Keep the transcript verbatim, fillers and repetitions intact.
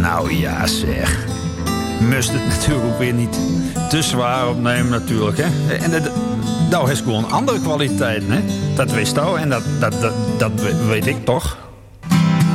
Nou ja, zeg. Moest het natuurlijk ook weer niet te zwaar opnemen natuurlijk, hè. En dat, dat heeft gewoon andere kwaliteiten, hè. Dat wist jou en dat, dat, dat, dat weet ik toch.